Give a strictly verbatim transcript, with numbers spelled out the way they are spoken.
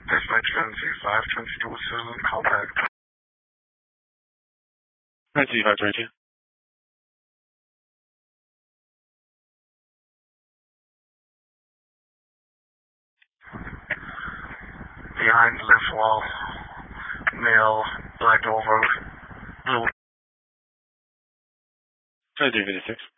Dispatch ten C five twenty-two Susan, contact. ten C five twenty-two. Behind the left wall, male, black overcoat, blue. twenty-three fifty-six.